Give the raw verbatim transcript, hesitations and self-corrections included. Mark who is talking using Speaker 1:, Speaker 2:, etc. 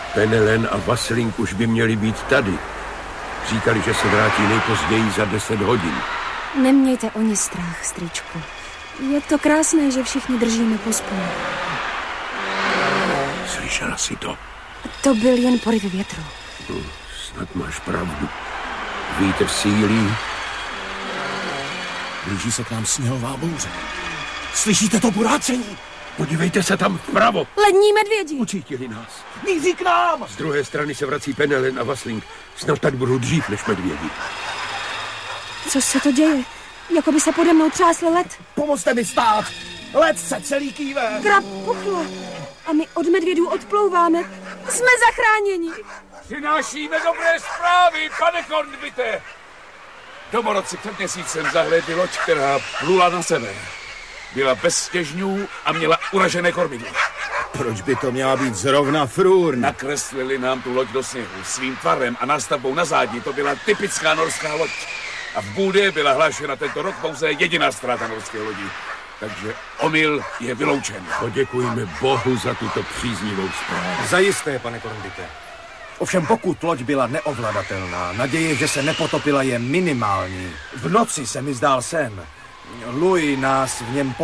Speaker 1: Penelen a Vaslink už by měli být tady. Říkali, že se vrátí nejpozději za deset hodin.
Speaker 2: Nemějte o ně strach, strýčku. Je to krásné, že všichni držíme pospolu.
Speaker 1: Slyšela jsi to?
Speaker 2: To byl jen poryv větru.
Speaker 1: Hm, snad máš pravdu. Vítr sílí.
Speaker 3: Blíží se k nám sněhová bouře. Slyšíte to burácení?
Speaker 1: Podívejte se tam vpravo.
Speaker 2: Lední medvědi.
Speaker 1: Učítili nás.
Speaker 3: Míří k nám!
Speaker 1: Z druhé strany se vrací Penelen a Vaslink. Snad tak budou dřív než medvědi.
Speaker 2: Co se to děje? Jako by se pode mnou třásl led.
Speaker 3: Pomozte mi stát! Led se celý kýve!
Speaker 2: Krab puchla. A my od medvědů odplouváme. Jsme zachráněni.
Speaker 4: Přinášíme dobré zprávy, pane Kornbite. Domorodci před měsícem zahlédli loď, která plula na sever. Byla bez stěžňů a měla uražené kormidlo.
Speaker 3: Proč by to měla být zrovna Frůrn?
Speaker 4: Nakreslili nám tu loď do sněhu svým tvarem a nástavbou na zádi. To byla typická norská loď. A v Búdě byla hlášena tento rok pouze jediná ztráta norské lodi. Takže omyl je vyloučen.
Speaker 1: Poděkujme Bohu za tuto příznivou zprávu.
Speaker 5: Zajisté, pane Kornbite. Ovšem pokud loď byla neovladatelná, naděje, že se nepotopila, je minimální. V noci se mi zdál sen. Louis nás v něm